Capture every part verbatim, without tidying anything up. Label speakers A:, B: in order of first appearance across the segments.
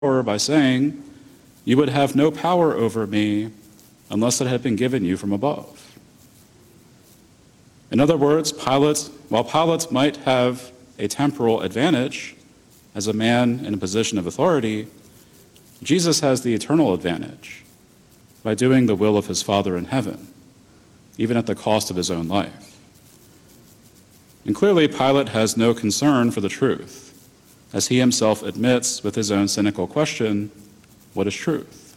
A: by saying, "You would have no power over me unless it had been given you from above." In other words, Pilate, while Pilate might have a temporal advantage as a man in a position of authority, Jesus has the eternal advantage by doing the will of his Father in heaven, even at the cost of his own life. And clearly, Pilate has no concern for the truth, as he himself admits with his own cynical question, what is truth?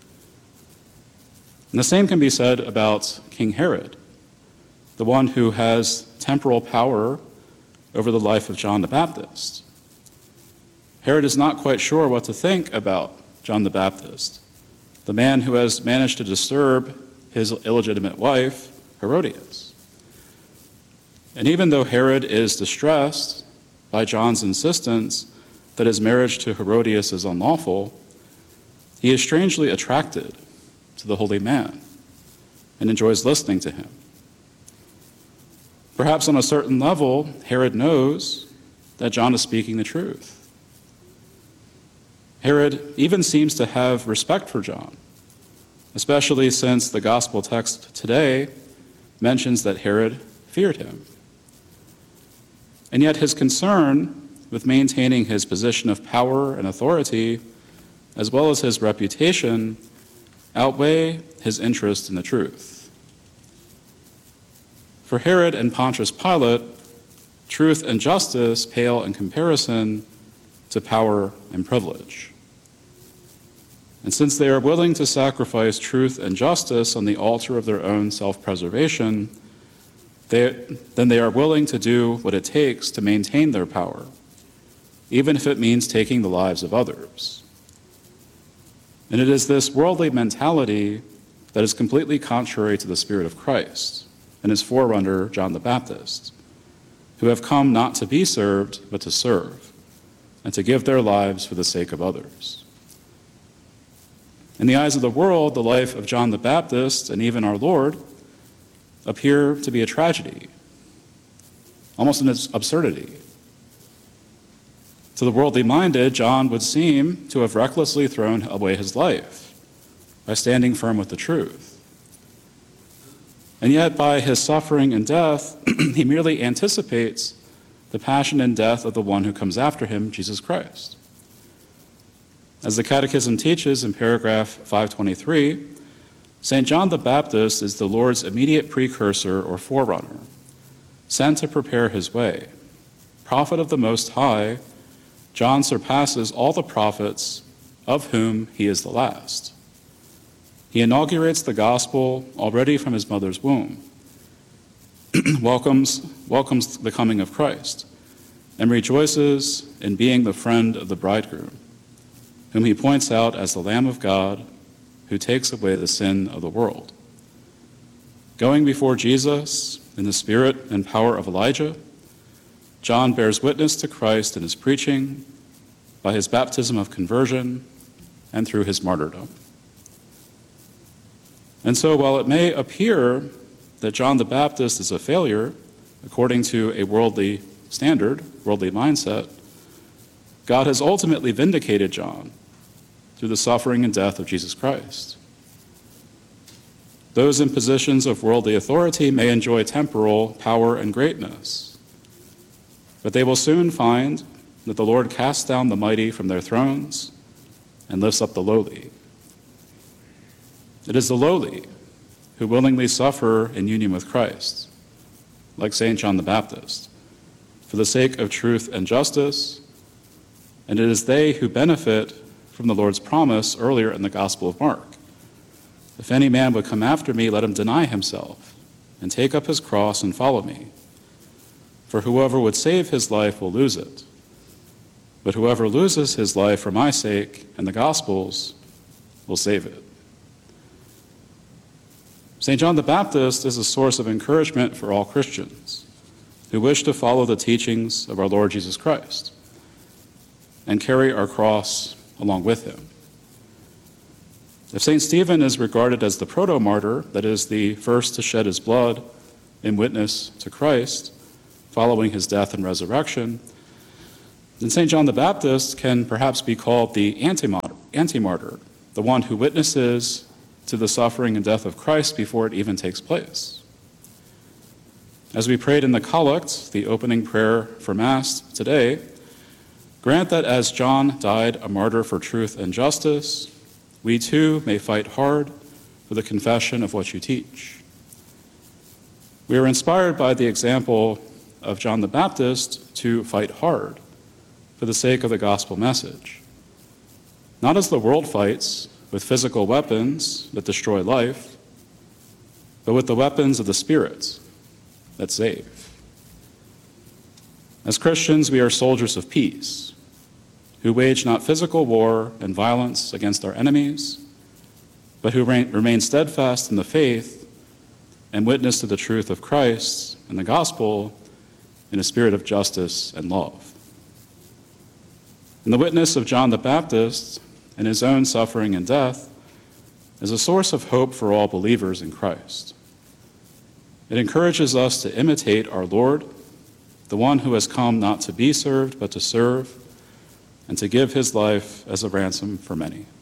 A: And the same can be said about King Herod, the one who has temporal power over the life of John the Baptist. Herod is not quite sure what to think about John the Baptist, the man who has managed to disturb his illegitimate wife, Herodias. And even though Herod is distressed by John's insistence that his marriage to Herodias is unlawful, he is strangely attracted to the holy man and enjoys listening to him. Perhaps on a certain level, Herod knows that John is speaking the truth. Herod even seems to have respect for John, especially since the gospel text today mentions that Herod feared him. And yet his concern with maintaining his position of power and authority, as well as his reputation, outweigh his interest in the truth. For Herod and Pontius Pilate, truth and justice pale in comparison to power and privilege. And since they are willing to sacrifice truth and justice on the altar of their own self-preservation, they, then they are willing to do what it takes to maintain their power, even if it means taking the lives of others. And it is this worldly mentality that is completely contrary to the Spirit of Christ and his forerunner, John the Baptist, who have come not to be served, but to serve, and to give their lives for the sake of others. In the eyes of the world, the life of John the Baptist and even our Lord appear to be a tragedy, almost an absurdity. To the worldly minded, John would seem to have recklessly thrown away his life by standing firm with the truth. And yet, by his suffering and death, he merely anticipates the passion and death of the one who comes after him, Jesus Christ. As the Catechism teaches in paragraph five twenty-three, Saint John the Baptist is the Lord's immediate precursor or forerunner, sent to prepare his way. Prophet of the Most High, John surpasses all the prophets, of whom he is the last. He inaugurates the gospel already from his mother's womb, welcomes, welcomes the coming of Christ, and rejoices in being the friend of the bridegroom, whom he points out as the Lamb of God who takes away the sin of the world. Going before Jesus in the spirit and power of Elijah, John bears witness to Christ in his preaching, by his baptism of conversion, and through his martyrdom. And so while it may appear that John the Baptist is a failure, according to a worldly standard, worldly mindset, God has ultimately vindicated John through the suffering and death of Jesus Christ. Those in positions of worldly authority may enjoy temporal power and greatness, but they will soon find that the Lord casts down the mighty from their thrones and lifts up the lowly. It is the lowly who willingly suffer in union with Christ, like Saint John the Baptist, for the sake of truth and justice, and it is they who benefit from the Lord's promise earlier in the Gospel of Mark. If any man would come after me, let him deny himself and take up his cross and follow me. For whoever would save his life will lose it, but whoever loses his life for my sake and the Gospel's will save it. Saint John the Baptist is a source of encouragement for all Christians who wish to follow the teachings of our Lord Jesus Christ and carry our cross along with him. If Saint Stephen is regarded as the proto-martyr, that is, the first to shed his blood in witness to Christ following his death and resurrection, And Saint John the Baptist can perhaps be called the anti-martyr, the one who witnesses to the suffering and death of Christ before it even takes place. As we prayed in the Collect, the opening prayer for Mass today, grant that as John died a martyr for truth and justice, we too may fight hard for the confession of what you teach. We are inspired by the example of John the Baptist to fight hard for the sake of the gospel message, not as the world fights with physical weapons that destroy life, but with the weapons of the Spirit that save. As Christians, we are soldiers of peace, who wage not physical war and violence against our enemies, but who remain steadfast in the faith and witness to the truth of Christ and the gospel in a spirit of justice and love. And the witness of John the Baptist and his own suffering and death is a source of hope for all believers in Christ. It encourages us to imitate our Lord, the one who has come not to be served, but to serve, and to give his life as a ransom for many.